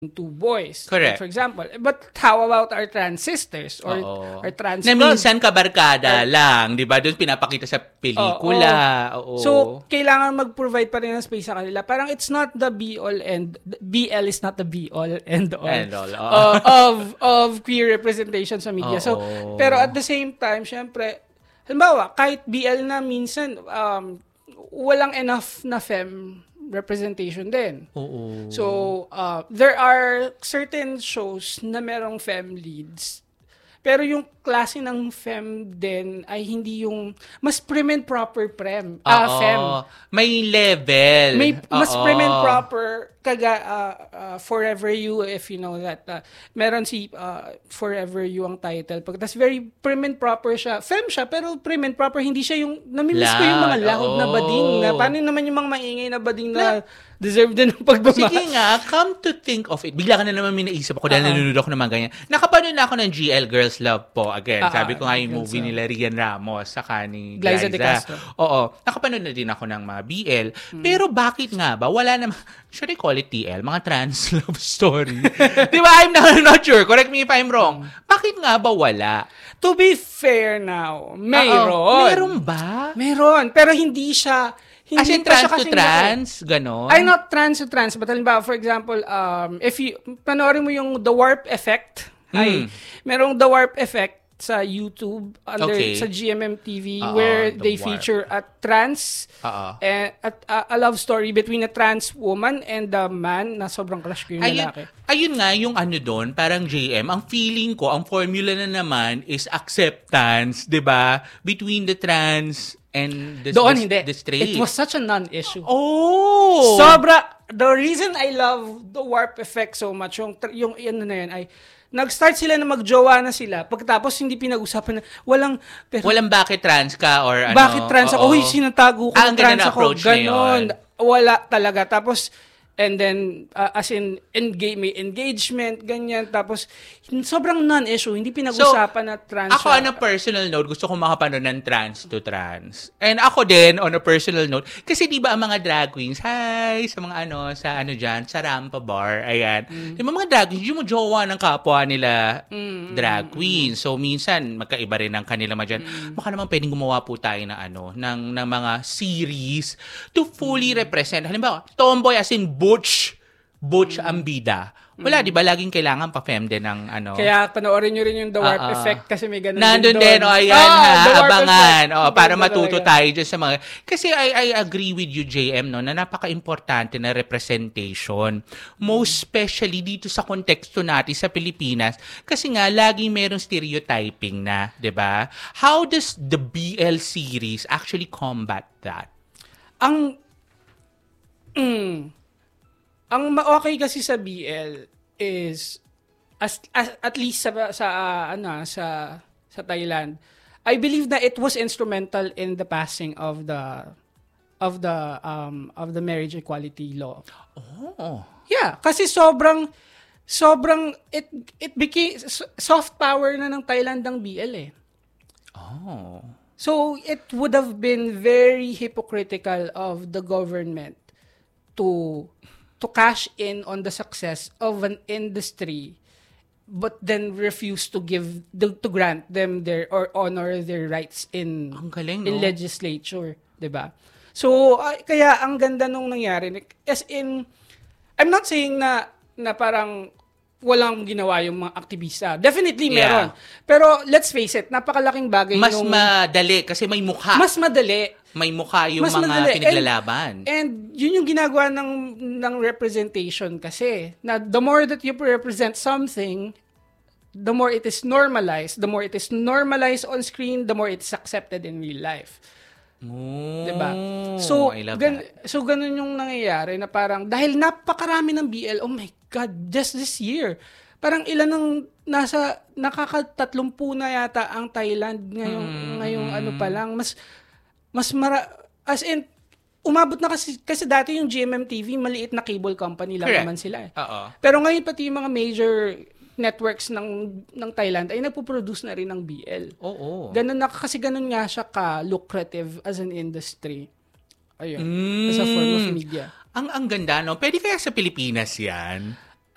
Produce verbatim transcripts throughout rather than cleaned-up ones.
two boys. Correct. Like, for example. But how about our trans sisters or Oo. our trans na minsan kabarkada or, lang, 'di ba? Doon pinapakita sa pelikula. Oo. Oo. So, kailangan mag-provide pa rin ng space sa kanila. Parang it's not the be all and B L is not the be all and all, and all. Uh, of of queer representation sa media. Oo. So, pero at the same time, syempre, halimbawa, kahit B L na minsan um walang enough na femme representation din. Oo. So, uh, there are certain shows na merong femme leads. Pero yung klase ng femme din ay hindi yung mas prim and proper prem. Ah, uh, femme. May level. May mas Oo. prim and proper kaga uh, uh, Forever You, if you know that. Uh, meron si uh, Forever You ang title. That's very prim and proper siya. Femme siya, pero prim and proper. Hindi siya yung, namimiss ko yung mga loud na bading. Na, paano naman yung mga maingay na bading na, na deserve din ng pagmamahal. Sige nga, come to think of it. Bigla ka na naman may naisip ako dahil uh-huh. nanonood ako ng mga ganyan. Nakapanood na ako ng G L Girls Love po. Again, uh-huh. sabi ko nga yung movie nila Rian Ramos saka ni Glyza. Glyza de Castro. Oo. Nakapanood na din ako ng mga B L. Hmm. Pero bakit nga ba? Wala naman, should I call it T L? Mga trans love story. Di ba? I'm not, I'm not sure. Correct me if I'm wrong. Bakit nga ba wala? To be fair now, mayroon. Uh-oh. Meron ba? Meron. Pero hindi siya, As in trans to trans? Ganon? I'm not trans to trans. But halimbawa, for example, um, if you, panoorin mo yung The Warp Effect, hmm. ay, merong The Warp Effect sa YouTube, under, okay. sa G M M T V, Uh-oh, where the they warp. feature a trans, and a, a, a love story between a trans woman and a man na sobrang crush ko yung ayun, lalaki. Ayun nga, yung ano doon, parang J M, ang feeling ko, ang formula na naman is acceptance, di ba? Between the trans and the, Doon, the, hindi. the straight. It was such a non-issue. Oh! Sobra, the reason I love The Warp Effect so much, yung, yung ano na yun, ay, nag-start sila na magjowa na sila. Pagkatapos, hindi pinag-usapan na, walang, pero, walang bakit trans ka or ano. bakit trans ako? Uy, sinatago ko ah, ng trans ako. Ganon. Wala talaga. Tapos, and then, uh, as in, engage, may engagement, ganyan. Tapos, sobrang non-issue. Hindi pinag-usapan so, na trans. Ako, on a personal note, gusto ko makapanood ng trans to trans. And ako din, on a personal note, kasi di ba ang mga drag queens, hi, sa mga ano, sa ano dyan, sa Rampa Bar, ayan. Mm. Yung mga drag queens, yung jowa ng kapwa nila mm. drag queens. So, minsan, magkaiba rin ang kanila madyan. Mm. Baka naman pwedeng gumawa po tayo ng ano, ng, ng mga series to fully mm. represent. Halimbawa, tomboy as in Butch, Butch mm. ang bida. Wala, mm. di ba? Laging kailangan pa-fem din ng ano. Kaya panoorin nyo rin yung The Warp uh-uh. Effect kasi may ganun nandun din doon. Nandun din, o ayan oh, ha, abangan. O, para ganda matuto talaga. tayo dyan sa mga... Kasi I, I agree with you, J M, no, na napaka-importante na representation. Most especially dito sa konteksto natin sa Pilipinas. Kasi nga, laging merong stereotyping na, di ba? How does the B L series actually combat that? Ang... Mm, ang okay kasi sa B L is as, as at least sa sa uh, ano sa sa Thailand, I believe that it was instrumental in the passing of the of the um of the marriage equality law. Oh. Yeah, kasi sobrang sobrang it it became soft power na ng Thailand ang B L eh. Oh. So it would have been very hypocritical of the government to to cash in on the success of an industry but then refuse to give to grant them their or honor their rights in ang galing, in no? legislature, 'di ba? So uh, kaya ang ganda nung nangyari, as in I'm not saying na na parang walang ginawa yung mga aktivista. Definitely meron. Yeah. Pero let's face it, napakalaking bagay mas nung... madali kasi may mukha. Mas madali. May mukha yung mas mga madali. pinaglalaban. And, and yun yung ginagawa ng, ng representation kasi. Na the more that you represent something, the more it is normalized. The more it is normalized on screen, the more it is accepted in real life. Oh, diba? So, I love gan- that. so ganun yung nangyayari na parang, dahil napakarami ng B L, oh my God, just this year. Parang ilan ng nasa, nakakatatlumpu na yata ang Thailand ngayong, hmm. ngayong ano pa lang. Mas, mas mara, as in, umabot na kasi, kasi dati yung G M M T V, maliit na cable company lang Correct. naman sila eh. Uh-oh. Pero ngayon pati yung mga major networks ng ng Thailand ay nagpo-produce na rin ng B L. Oo. Ganun na kasi ganun nga siya ka-lucrative as an industry. Ayun. Mm. As a form of media. Ang ang ganda, no? Pwede kaya sa Pilipinas yan?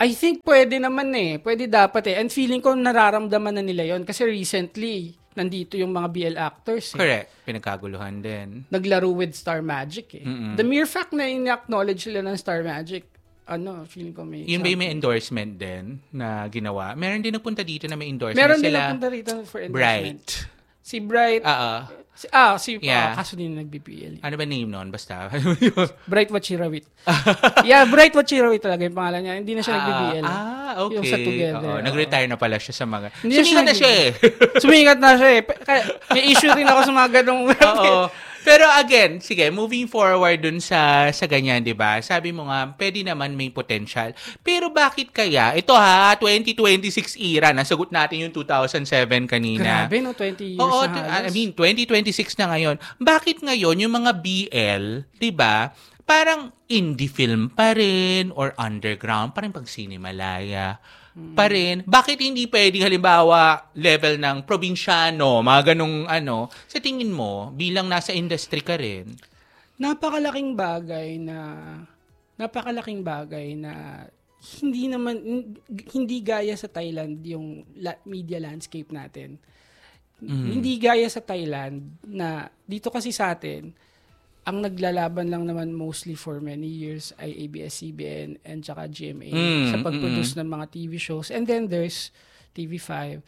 I think pwede naman eh. Pwede dapat eh. And feeling ko nararamdaman na nila yon kasi recently, nandito yung mga B L actors eh. Correct. Pinagkaguluhan din. Naglaro with Star Magic eh. Mm-mm. The mere fact na in-acknowledge sila ng Star Magic, ano, feeling ko may... Yun ba yung may endorsement din na ginawa? Meron din nagpunta dito na may endorsement. Meron din sila, nagpunta rito for endorsement. Bright. Si Bright. Oo. Si, ah, si... Yeah. ah, kaso din nag-B P L. Ano ba name nun? Basta. Bright Wachirawit. Yeah, Bright Wachirawit talaga yung pangalan niya. Hindi na siya nag-B P L. Ah, okay. Yung sa Together. Oo, nag-retire na pala siya sa mga... Hindi Sumikat na siya eh. Sumikat na siya eh. Kaya, may issue rin ako sa mga ganong... Oo. Pero again, sige, moving forward dun sa sa ganyan, 'di ba? Sabi mo nga, pwede naman may potential. Pero bakit kaya? Ito ha, twenty twenty-six era, nasagot natin yung two thousand seven kanina. Grabe no, twenty years Oo, na halos. I mean, twenty twenty-six na ngayon. Bakit ngayon yung mga B L, 'di ba? Parang indie film pa rin or underground pa rin pag Cinemalaya pa rin. Bakit hindi pwedeng halimbawa level ng probinsyano, mga ganong ano, sa tingin mo, bilang nasa industry ka rin? Napakalaking bagay na napakalaking bagay na hindi naman hindi gaya sa Thailand yung la, media landscape natin. Mm-hmm. Hindi gaya sa Thailand na dito kasi sa atin ang naglalaban lang naman mostly for many years ay A B S C B N and tsaka G M A mm, sa pag-produce mm. ng mga T V shows. And then there's T V five.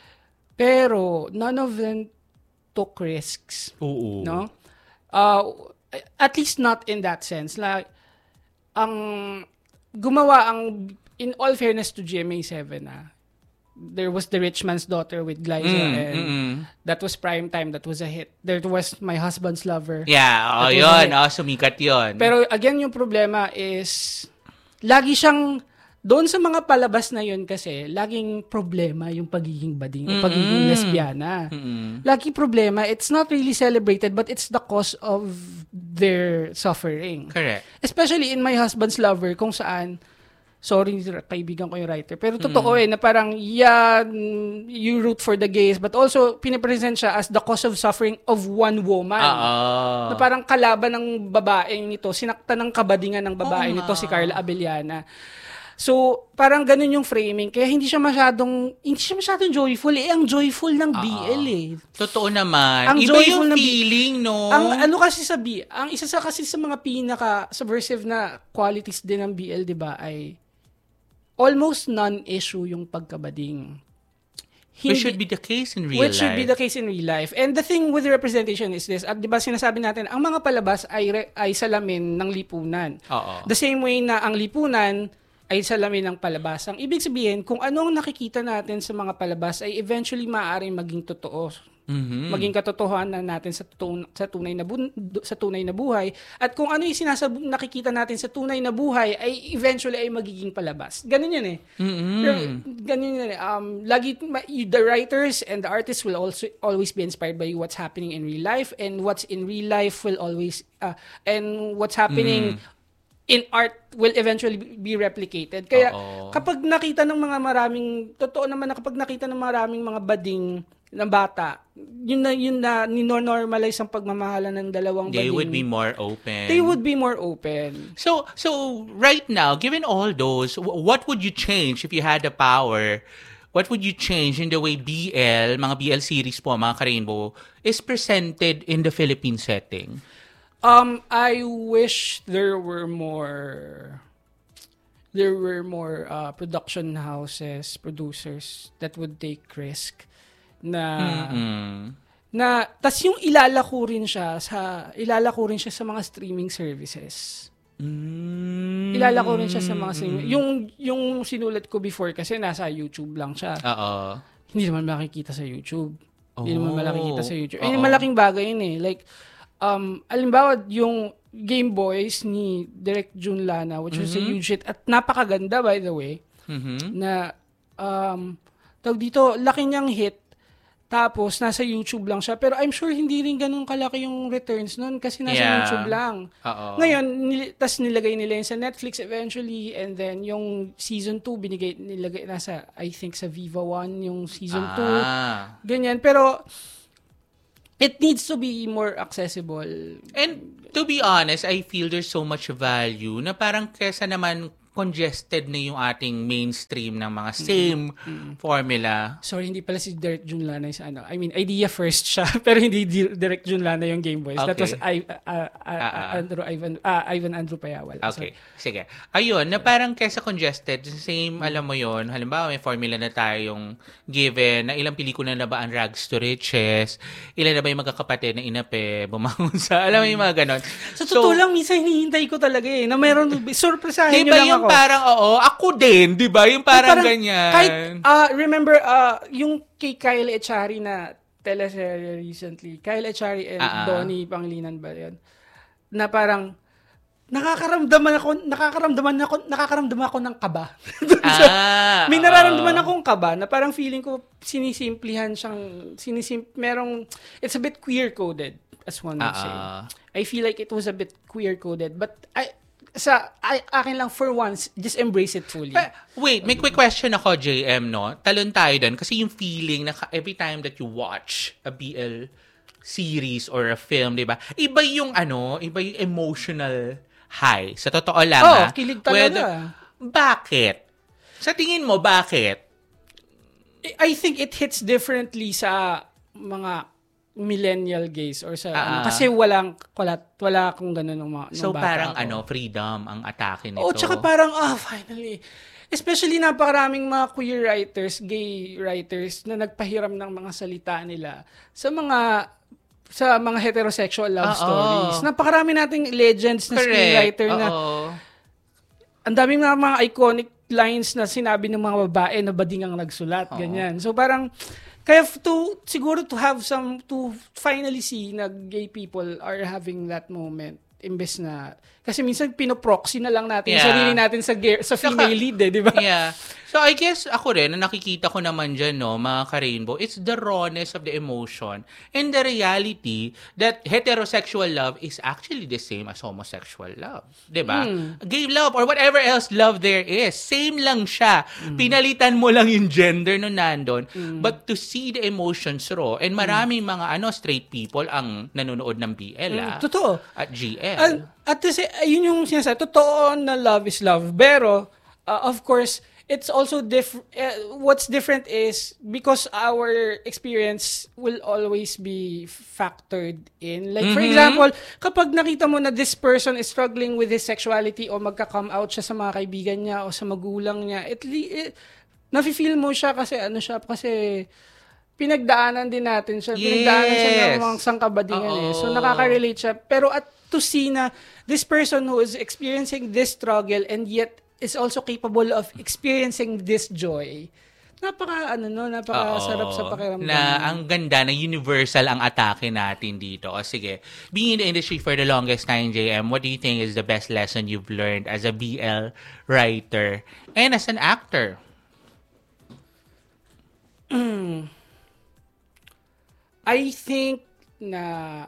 Pero none of them took risks. Oo. No? Uh, at least not in that sense. Like, ang gumawa ang, in all fairness to G M A seven, ah, there was The Rich Man's Daughter with Glyza mm, and mm-mm. that was prime time. That was a hit. There was My Husband's Lover. Yeah, oh, yun. Oh, sumikat yun. Pero again, yung problema is lagi siyang doon sa mga palabas na yun kasi laging problema yung pagiging bading o pagiging lesbiana. Mm-mm. Laging problema. It's not really celebrated but it's the cause of their suffering. Correct. Especially in My Husband's Lover kung saan sorry, kaibigan ko yung writer. Pero totoo mm. eh, na parang, yeah, you root for the gays, but also, pinipresent siya as the cause of suffering of one woman. Uh-oh. Na parang kalaban ng babae nito, sinakta ng kabadingan ng babae oh, nito, si Carla Abellana. So, parang ganun yung framing. Kaya hindi siya masyadong, hindi siya masyadong joyful eh. Ang joyful ng Uh-oh. B L eh. Totoo naman. Ang Iba joyful yung ng feeling, B- no? Ang ano kasi sa B, ang isa sa kasi sa mga pinaka-subversive na qualities din ng B L, di ba, ay almost non-issue yung pagkabading. Hindi, which should be the case in real which life. Which should be the case in real life. And the thing with representation is this, at di ba sinasabi natin, ang mga palabas ay, re, ay salamin ng lipunan. Oo. The same way na ang lipunan ay salamin ng palabas. Ang ibig sabihin, kung anong nakikita natin sa mga palabas ay eventually maaaring maging totoo. Mm-hmm. Maging katotohanan natin sa, tun- sa tunay na bu- sa tunay na buhay, at kung ano yung sinasab- nakikita natin sa tunay na buhay ay eventually ay magiging palabas. Ganun yun eh. Mm-hmm. Pero, ganun yun eh. Um, lagi, the writers and the artists will also always be inspired by what's happening in real life, and what's in real life will always uh, and what's happening mm. in art will eventually be replicated. Kaya Uh-oh. kapag nakita ng mga maraming, totoo naman na kapag nakita ng maraming mga bading ng bata, yun na yun na ni-normalize ang pagmamahalan ng dalawang they bading. They would be more open. They would be more open. So, so right now, given all those, what would you change if you had the power? What would you change in the way B L, mga B L series po, mga ka-Rainbow, is presented in the Philippine setting? Um, I wish there were more there were more uh, production houses, producers that would take risk na mm-hmm. na tas yung ilalako rin siya sa ilalako rin siya sa mga streaming services. Mm-hmm. Ilalako rin siya sa mga streaming. Yung yung sinulat ko before kasi nasa YouTube lang siya. Oo. Hindi naman makikita sa YouTube. Oh. Hindi naman makikita sa YouTube. Ay, malaking bagay yun eh. Like um alimbawa yung Game Boys ni Direk Jun Lana, which mm-hmm. was a huge hit at napakaganda by the way. Mm-hmm. Na um tawag dito, laki niyang hit. Tapos, nasa YouTube lang siya. Pero I'm sure hindi rin ganun kalaki yung returns nun kasi nasa yeah. YouTube lang. Uh-oh. Ngayon, nil- tas nilagay nila yun sa Netflix eventually, and then yung season two, binigay, nilagay nasa, I think sa Viva One, yung season two. Ah. Ganyan. Pero, it needs to be more accessible. And to be honest, I feel there's so much value na parang kesa naman congested na yung ating mainstream ng mga same mm-hmm. formula. Sorry, hindi pala si Direk Jun Lanay sa ano. I mean, idea first siya, pero hindi Direk Jun Lanay yung Game Boys. Okay. That was I, uh, uh, uh, uh, Andrew Ivan uh, Ivan Andrew Payawal. Okay. So, sige. Ayun, na parang kesa congested, same, alam mo yon. Halimbawa, may formula na tayong given na ilang pelikula na ba ang Rags to Riches, ilan na ba yung magkakapatid na inape, bumangon sa, alam mo yung mga ganon. Sa so, totoo lang, minsan hinihintay ko talaga eh, na meron, surpresahin nyo lang yung ako. Parang, oo, ako din, di ba? Yung parang, parang ganyan. Kahit, uh, remember, uh, yung kay Kyle Echari na teleserye recently, Kyle Echari and uh-huh. Donnie Panglinan ba yun? Na parang, nakakaramdaman ako, nakakaramdaman ako, nakakaramdaman ako ng kaba. ah, May nararamdaman uh, akong kaba na parang feeling ko sinisimplihan siyang, sinisim, merong, it's a bit queer-coded, as one would uh, say. I feel like it was a bit queer-coded, but I, sa ay, akin lang for once, just embrace it fully. But, wait, may quick question ako, J M, no? Talon tayo dun. Kasi yung feeling na every time that you watch a B L series or a film, di ba? Iba yung ano, iba yung emotional high. Sa totoo lang, oh, ha? Kilig talaga. Whether, bakit? Sa tingin mo, bakit? I think it hits differently sa mga millennial gays or sa uh, ano, kasi walang wala wala akong ganun ng mga so bata parang ako. ano freedom ang atake nito. Oh, tsaka parang ah finally. Especially napakaraming mga queer writers, gay writers na nagpahiram ng mga salita nila sa mga sa mga heterosexual love Uh-oh. stories. Napakarami nating legends na Correct. screenwriter na Uh-oh. ang daming mga, mga iconic lines na sinabi ng mga babae na bading ang nagsulat, Uh-oh. ganyan. So parang kaya to, siguro to have some, to finally see na gay people are having that moment. Imbes na, kasi minsan pinoproxy na lang natin yeah. sarili natin sa sa female Saka, lead eh, di ba? Yeah. So I guess ako rin, na nakikita ko naman dyan, no, mga ka-rainbow, it's the rawness of the emotion and the reality that heterosexual love is actually the same as homosexual love. Di ba? Mm. Gay love or whatever else love there is, same lang siya. Mm. Pinalitan mo lang yung gender no nandun, mm. but to see the emotions raw, and maraming mm. mga ano straight people ang nanonood ng B L, mm. ah, totoo. At G L. At, at kasi, yun yung sinasabi, totoo na love is love, pero, uh, of course, it's also diff- uh, what's different is because our experience will always be factored in. Like, mm-hmm. for example, kapag nakita mo na this person is struggling with his sexuality o magka-come out siya sa mga kaibigan niya o sa magulang niya, it, it nafe-feel mo siya kasi ano siya, kasi pinagdaanan din natin siya. Yes. Pinagdaanan siya ng mga sangkabadingan eh. So, nakaka-relate siya. Pero at to see na this person who is experiencing this struggle and yet is also capable of experiencing this joy. Napaka, ano no, napaka sarap sa pakiramdam. Na ang ganda, na universal ang atake natin dito. O sige, being in the industry for the longest time, J M, what do you think is the best lesson you've learned as a B L writer and as an actor? I think na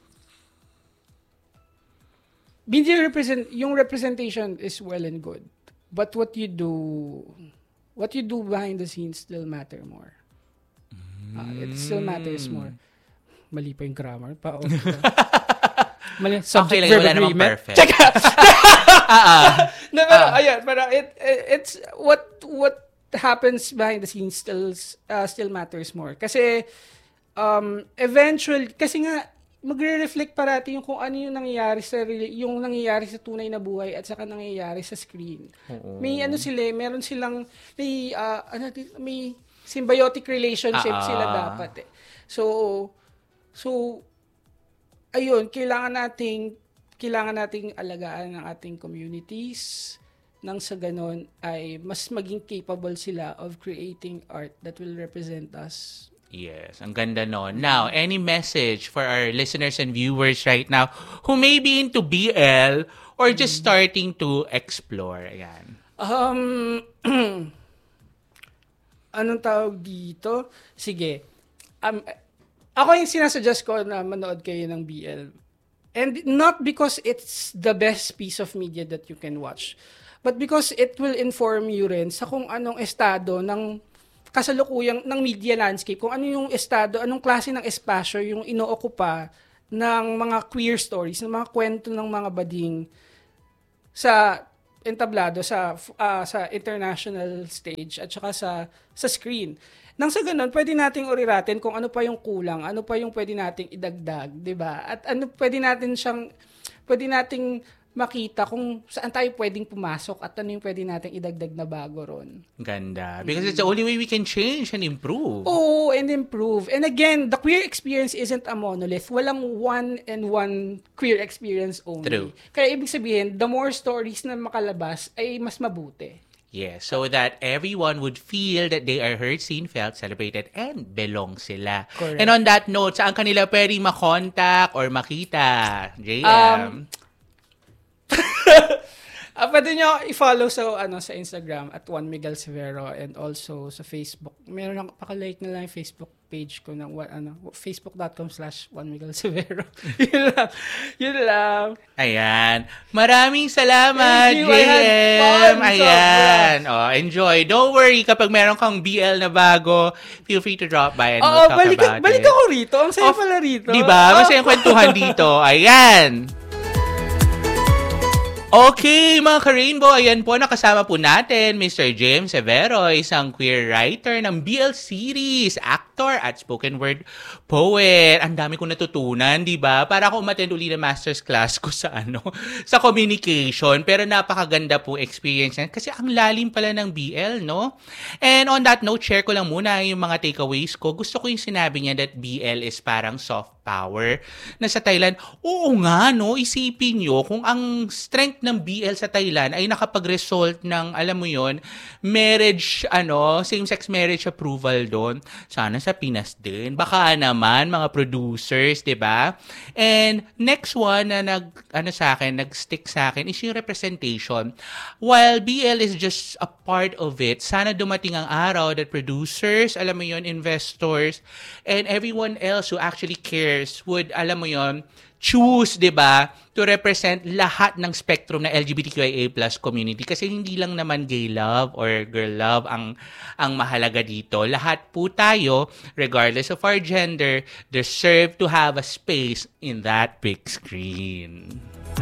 Hindi represent yung representation is well and good, but what you do, what you do behind the scenes still matter more. Uh, it still matters more. Mali pa yung grammar pa. Okay. Mali. Subject, okay, verb, wala agreement. Perfect. Check out. uh-uh. No, pero uh. ayun, pero it, it it's what what happens behind the scenes still uh, still matters more. Kasi um eventually, kasi nga magre-reflect parati yung kung ano yung nangyayari sa yung nangyayari sa tunay na buhay at saka nangyayari sa screen. Oo. May ano sila, meron silang may uh, ano may symbiotic relationship uh-uh. sila dapat eh. So so ayun, kailangan nating kailangan nating alagaan ang ating communities nang sa ganon ay mas maging capable sila of creating art that will represent us. Yes, ang ganda no. Now, any message for our listeners and viewers right now who may be into B L or just starting to explore? Ayan. Um, anong tawag dito? Sige. Um, ako yung sinasuggest ko na manood kayo ng B L. And not because it's the best piece of media that you can watch, but because it will inform you rin sa kung anong estado ng kasalukuyang ng media landscape, kung ano yung estado, anong klase ng espasyo yung inookupa ng mga queer stories, ng mga kwento ng mga bading sa entablado sa uh, sa international stage at saka sa sa screen. Nang sa ganun, pwede nating uriratin kung ano pa yung kulang, ano pa yung pwede nating idagdag, 'di ba? At ano pwede natin siyang pwede nating makita kung saan tayo pwedeng pumasok at ano yung pwede nating idagdag na bago ron. Ganda. Because mm-hmm. it's the only way we can change and improve. Oh, and improve. And again, the queer experience isn't a monolith. Walang one and one queer experience only. True. Kaya ibig sabihin, the more stories na makalabas ay mas mabuti. Yes, so that everyone would feel that they are heard, seen, felt, celebrated, and belong sila. Correct. And on that note, saan kanila pwede makontak or makita? J M? Um, uh, pwede nyo i-follow sa, ano, sa Instagram at Juan Miguel Severo and also sa Facebook. Meron ako, pakalike na lang yung Facebook page ko ng ano, facebook.com slash Juan Miguel Severo. Yun lang. Yun lang. Ayan. Maraming salamat, J M. Ayan. Oh, enjoy. Don't worry kapag meron kang B L na bago, feel free to drop by and oh, we'll talk balik, about balik it. Balik ako rito. Ang saya oh, pala rito. Diba? Masayang kwentuhan dito. Ayan. Okay, mga ka-Rainbow, ayan po, nakasama po natin Mister James Severo, isang queer writer ng B L series, actor at spoken word poet. Ang dami kong natutunan, di ba? Para ako umattend uli ng master's class ko sa ano, sa communication. Pero napakaganda po experience yan kasi ang lalim pala ng B L, no? And on that note, share ko lang muna yung mga takeaways ko. Gusto ko yung sinabi niya that B L is parang soft power na sa Thailand. Oo nga, no? Isipin nyo kung ang strength ng B L sa Thailand ay nakapag-result ng, alam mo yon, marriage, ano, same-sex marriage approval doon. Sana sa Pinas din. Baka naman, mga producers, di ba? And next one na nag, ano sa akin, nag-stick sa akin is yung representation. While B L is just a part of it, sana dumating ang araw that producers, alam mo yon, investors, and everyone else who actually cares would, alam mo yon, choose, di ba, to represent lahat ng spectrum na L G B T Q I A plus community. Kasi hindi lang naman gay love or girl love ang, ang mahalaga dito. Lahat po tayo, regardless of our gender, deserve to have a space in that big screen.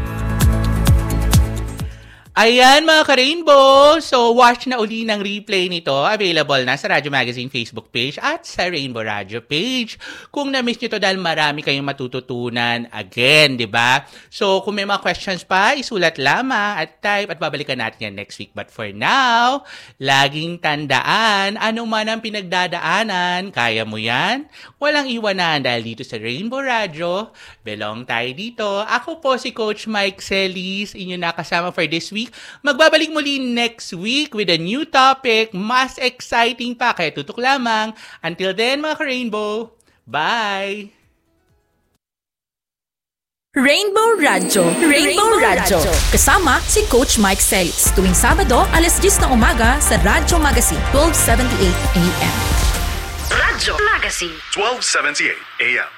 Ayan mga ka-Rainbow! So, watch na uli ng replay nito. Available na sa Radyo Magazine Facebook page at sa Rainbow Radio page. Kung na-miss nyo to dahil marami kayong matututunan again, di ba? So, kung may mga questions pa, isulat lamang at type at babalikan natin yan next week. But for now, laging tandaan, ano man ang pinagdadaanan, kaya mo yan? Walang iwanan dahil dito sa Rainbow Radio, belong tayo dito. Ako po si Coach Mike Celis, inyo nakasama for this week. Magbabalik muli next week with a new topic, mas exciting pa, kaya tutok lamang. Until then, mga ka-Rainbow, bye! Rainbow Radyo, Rainbow Radyo. Kasama si Coach Mike Celis. Tuwing Sabado, alas diyes ng umaga sa Radyo Magazine, twelve seventy-eight A M. Radyo Magazine, twelve seventy-eight A M.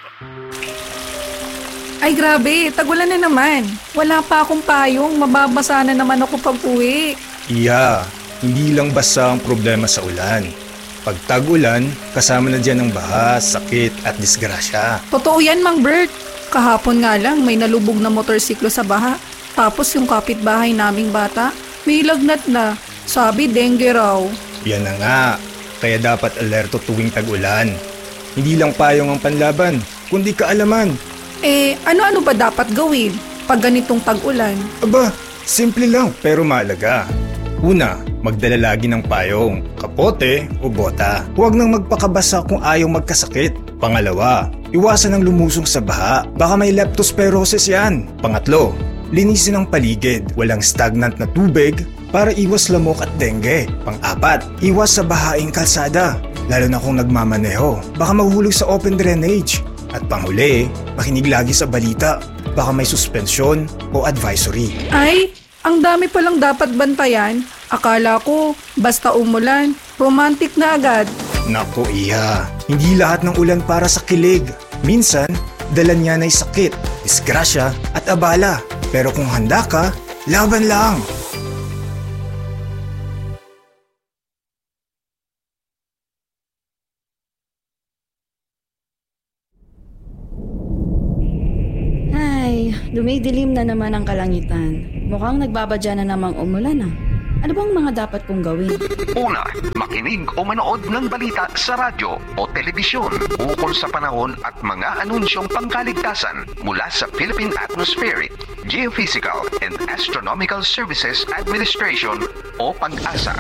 Ay grabe, tagulan na naman. Wala pa akong payong, mababasa na naman ako pag-uwi. Iya, hindi lang basta ang problema sa ulan. Pag tag-ulan, kasama na dyan ang baha, sakit at disgrasya. Totoo yan, Mang Bert. Kahapon nga lang may nalubog na motorsiklo sa baha. Tapos yung kapitbahay naming bata, may lagnat na. Sabi, dengue raw. Yan na nga, kaya dapat alerto tuwing tag-ulan. Hindi lang payong ang panlaban, kundi kaalaman. Eh, ano-ano ba dapat gawin pag ganitong tag-ulan? Aba, simple lang pero mahalaga. Una, magdala lagi ng payong, kapote o bota. Huwag nang magpakabasa kung ayaw magkasakit. Pangalawa, iwasan ang lumusong sa baha. Baka may leptospirosis yan. Pangatlo, linisin ang paligid. Walang stagnant na tubig para iwas lamok at dengue. Pang-apat, iwas sa bahaing kalsada. Lalo na kung nagmamaneho. Baka mahulog sa open drainage. At panghuli, makinig lagi sa balita. Baka may suspensyon o advisory. Ay, ang dami palang dapat bantayan. Akala ko, basta umulan, romantic na agad. Naku iya, hindi lahat ng ulan para sa kilig. Minsan, dala niya na'y sakit, disgrasya at abala. Pero kung handa ka, laban lang. Ay, dumidilim na naman ang kalangitan. Mukhang nagbabadya na namang umulan ah. Ano bang mga dapat kong gawin? Una, makinig o manood ng balita sa radyo o telebisyon ukol sa panahon at mga anunsyong pangkaligtasan mula sa Philippine Atmospheric, Geophysical and Astronomical Services Administration o PAG-ASA.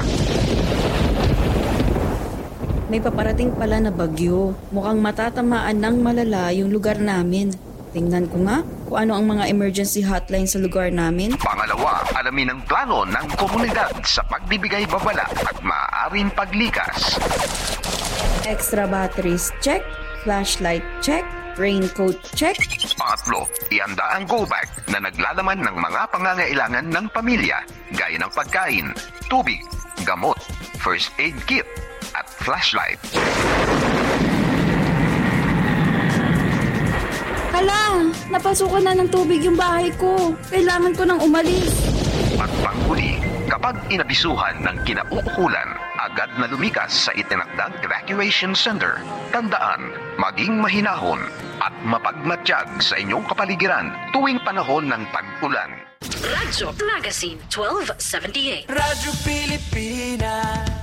May paparating pala na bagyo. Mukhang matatamaan ng malala yung lugar namin. Tingnan ko nga kung ano ang mga emergency hotline sa lugar namin. Pangalawa, alamin ang plano ng komunidad sa pagbibigay babala at maaaring paglikas. Extra batteries check, flashlight check, raincoat check. Pangatlo, ihanda ang go bag na naglalaman ng mga pangangailangan ng pamilya gaya ng pagkain, tubig, gamot, first aid kit at flashlight. Hala, napasukan na ng tubig yung bahay ko. Kailangan ko nang umalis. At panghuli, kapag inabisuhan ng kinauukulan, agad na lumikas sa itinakdang evacuation center. Tandaan, maging mahinahon at mapagmatsyag sa inyong kapaligiran tuwing panahon ng tag-ulan. Radyo Magazine twelve seventy-eight. Radyo Pilipinas.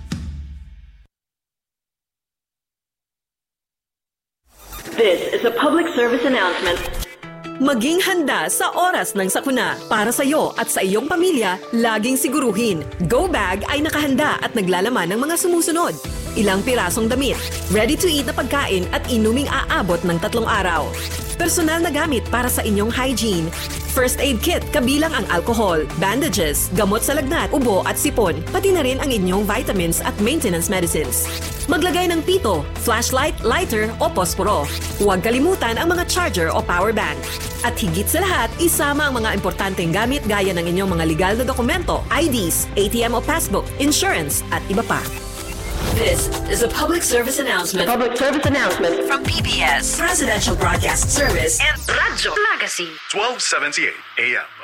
This is a public service announcement. Maging handa sa oras ng sakuna. Para sa iyo at sa iyong pamilya, laging siguruhin. Go Bag ay nakahanda at naglalaman ng mga sumusunod. Ilang pirasong damit, ready-to-eat na pagkain at inuming aabot ng tatlong araw. Personal na gamit para sa inyong hygiene. First aid kit kabilang ang alcohol, bandages, gamot sa lagnat, ubo at sipon, pati na rin ang inyong vitamins at maintenance medicines. Maglagay ng pito, flashlight, lighter o posporo. Huwag kalimutan ang mga charger o power bank. At higit sa lahat, isama ang mga importanteng gamit gaya ng inyong mga legal na dokumento, I Ds, A T M o passbook, insurance at iba pa. This is a public service announcement. Public service announcement From P B S, Presidential Broadcast Service and Radyo Magazine twelve seventy-eight A M.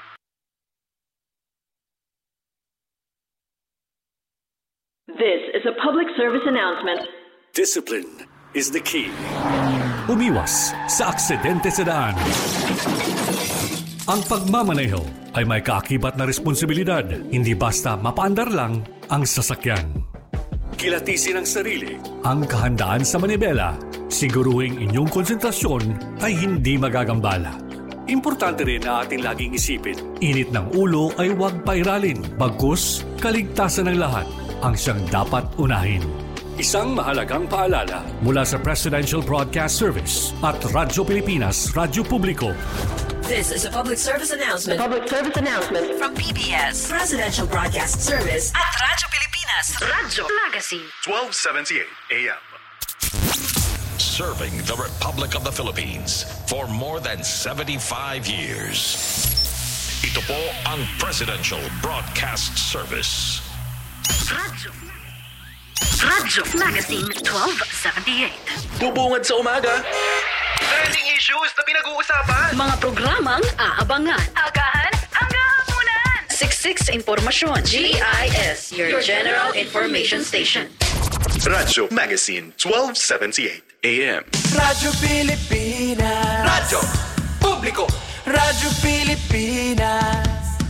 This is a public service announcement. Discipline is the key. Umiwas sa aksidente sa daan. Ang pagmamaneho ay may kaakibat na responsibilidad, hindi basta mapaandar lang ang sasakyan. Kilatisin ang sarili, ang kahandaan sa manibela, siguruhing inyong konsentrasyon ay hindi magagambala. Importante rin na ating laging isipin, init ng ulo ay huwag pairalin, bagkus kaligtasan ng lahat ang siyang dapat unahin. Isang mahalagang paalala mula sa Presidential Broadcast Service at Radyo Pilipinas, Radyo Publiko. This is a public service announcement. Public service announcement From P B S, Presidential Broadcast Service at Radyo Pilipinas, Radyo Magazine twelve seventy-eight A M. Serving the Republic of the Philippines for more than seventy-five years. Ito po ang Presidential Broadcast Service. Radyo Radyo Magazine twelve seventy-eight. Bubungad sa umaga. Trending issues na pinag-uusapan. Mga programang aabangan. Agahan hanggang hapunan. Siksik sa impormasyon. G I S, your General Information Station. Radyo Magazine twelve seventy-eight A M. Radyo Pilipinas. Radyo Publiko. Radyo Pilipinas.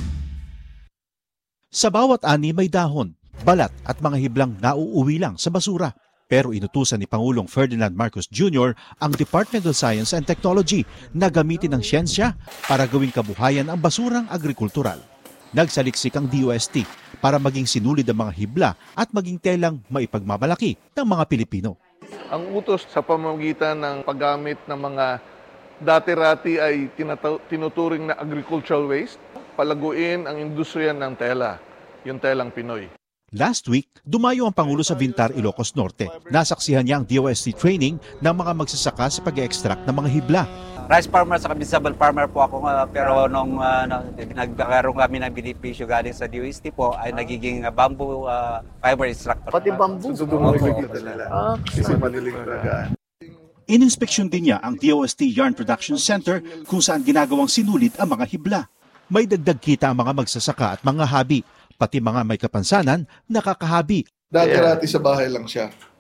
Sa bawat ani may dahon, balat at mga hiblang nauuwi lang sa basura. Pero inutusan ni Pangulong Ferdinand Marcos Junior ang Department of Science and Technology na gamitin ang siyensya para gawing kabuhayan ang basurang agrikultural. Nagsaliksik ang D O S T para maging sinulid ang mga hibla at maging telang maipagmamalaki ng mga Pilipino. Ang utos sa pamamagitan ng paggamit ng mga dati-rati ay tinataw- tinuturing na agricultural waste, palaguin ang industriya ng tela, yung telang Pinoy. Last week, dumayo ang Pangulo sa Vintar, Ilocos Norte. Nasaksihan niya ang D O S T training ng mga magsasaka sa pag-extract ng mga hibla. Rice farmer sa vegetable farmer po ako, uh, pero nung uh, nagkaroon kami ng benepisyo galing sa D O S T po ay nagiging uh, bamboo uh, fiber extractor. Pati bamboo? Ah, kasi maliling talaga. Ininspeksyon din niya ang D O S T Yarn Production Center kung saan ginagawang sinulid ang mga hibla. May dagdag kita ang mga magsasaka at mga habi, pati mga may kapansanan nakakahabi. Dati-rati sa bahay lang siya.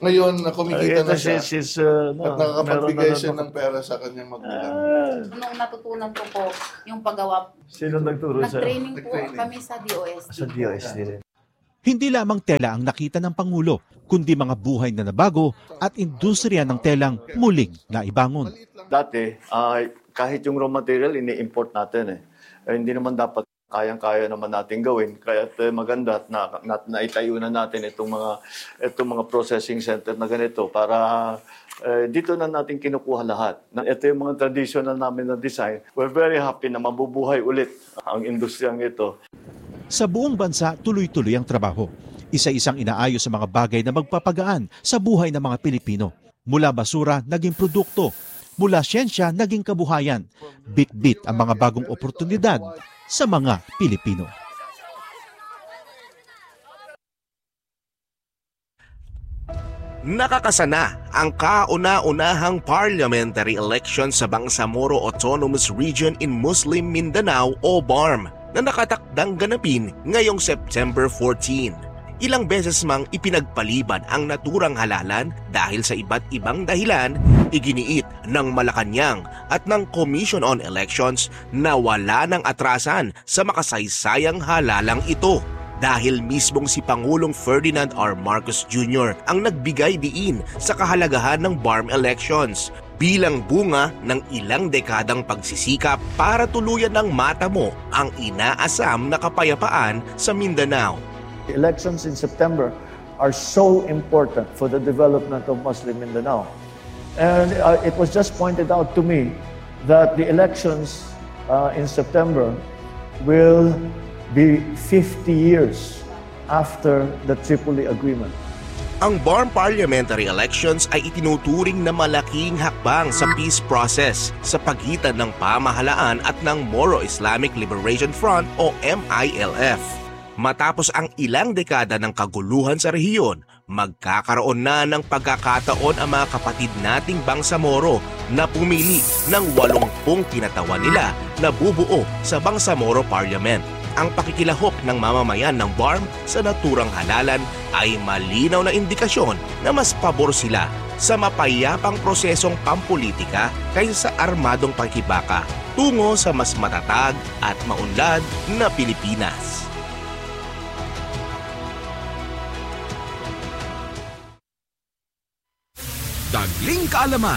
Ngayon, na kumikita Ay, na ito siya. si- si- uh, at no, nakakapagbigay meron na- siya ng pera sa kanyang magulang. Nung natutunan ko po yung paggawa, Sino nagturo sa nag-training po kami sa D O S D. Sa D O S D rin. Hindi lamang tela ang nakita ng Pangulo, kundi mga buhay na nabago at industriya ng telang muling naibangon. Dati, ah, kahit yung raw material, ini-import natin eh. Eh, hindi naman dapat kayang-kaya naman natin gawin. Kaya uh, maganda at na, na, naitayo na natin itong mga, itong mga processing center na ganito para uh, dito na natin kinukuha lahat. Ito yung mga traditional namin na design. We're very happy na mabubuhay ulit ang industriyang ito. Sa buong bansa, tuloy-tuloy ang trabaho. Isa-isang inaayos sa mga bagay na magpapagaan sa buhay ng mga Pilipino. Mula basura, naging produkto. Mula siyensya, naging kabuhayan. Bit-bit ang mga bagong oportunidad sa mga Pilipino. Nakakasana ang kauna-unahang parliamentary election sa Bangsamoro Autonomous Region in Muslim Mindanao o B A R M na nakatakdang ganapin ngayong September fourteenth. Ilang beses mang ipinagpaliban ang naturang halalan dahil sa iba't ibang dahilan, iginiit ng Malacanang at ng Commission on Elections na wala ng atrasan sa makasaysayang halalang ito. Dahil mismong si Pangulong Ferdinand R. Marcos Junior ang nagbigay diin sa kahalagahan ng B A R M elections bilang bunga ng ilang dekadang pagsisikap para tuluyan ng matamo ang inaasam na kapayapaan sa Mindanao. The elections in September are so important for the development of Muslim Mindanao. And uh, it was just pointed out to me that the elections uh, in September will be fifty years after the Tripoli Agreement. Ang B A R M parliamentary elections ay itinuturing na malaking hakbang sa peace process sa pagitan ng pamahalaan at ng Moro Islamic Liberation Front o M I L F. Matapos ang ilang dekada ng kaguluhan sa rehiyon, magkakaroon na ng pagkakataon ang mga kapatid nating Bangsamoro na pumili ng walumpung kinatawan nila na bubuo sa Bangsamoro Parliament. Ang pakikilahok ng mamamayan ng B A R M sa naturang halalan ay malinaw na indikasyon na mas pabor sila sa mapayapang prosesong pampolitika kaysa sa armadong pakikibaka tungo sa mas matatag at maunlad na Pilipinas. Dagling kaalaman.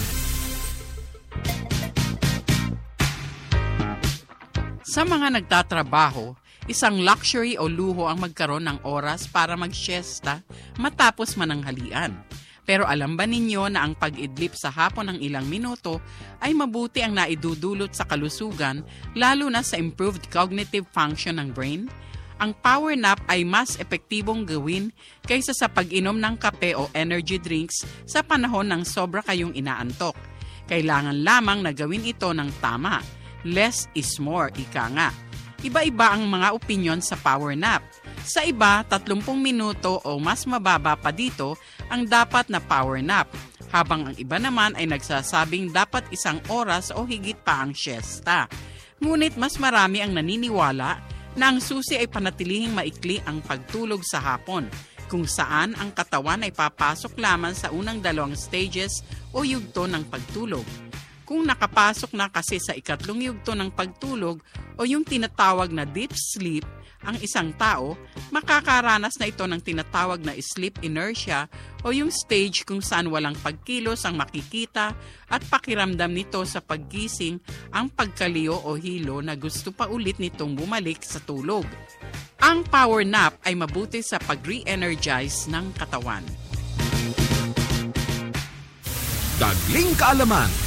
Sa mga nagtatrabaho, isang luxury o luho ang magkaroon ng oras para mag-siesta matapos mananghalian. Pero alam ba ninyo na ang pag-idlip sa hapon ng ilang minuto ay mabuti ang naidudulot sa kalusugan, lalo na sa improved cognitive function ng brain? Ang power nap ay mas epektibong gawin kaysa sa pag-inom ng kape o energy drinks sa panahon ng sobra kayong inaantok. Kailangan lamang na gawin ito ng tama. Less is more, ika nga. Iba-iba ang mga opinyon sa power nap. Sa iba, tatlumpung minuto o mas mababa pa dito ang dapat na power nap, habang ang iba naman ay nagsasabing dapat isang oras o higit pa ang siesta. Ngunit mas marami ang naniniwala na ang susi ay panatilihing maikli ang pagtulog sa hapon, kung saan ang katawan ay papasok lamang sa unang dalawang stages o yugto ng pagtulog. Kung nakapasok na kasi sa ikatlong yugto ng pagtulog o yung tinatawag na deep sleep, ang isang tao, makakaranas na ito ng tinatawag na sleep inertia o yung stage kung saan walang pagkilos ang makikita at pakiramdam nito sa paggising ang pagkaliyo o hilo na gusto pa ulit nitong bumalik sa tulog. Ang power nap ay mabuti sa pag-re-energize ng katawan. Dagling kaalaman.